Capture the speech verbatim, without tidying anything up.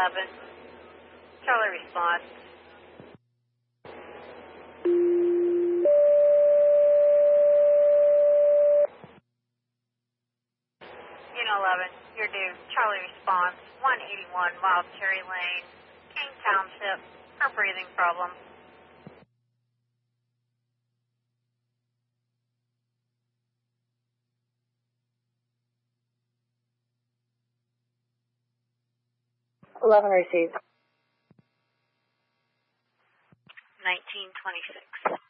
eleven. Charlie response. Unit eleven, you're due. Charlie response. one eighty-one Wild Cherry Lane, King Township. Her breathing problem. eleven received. nineteen twenty-six.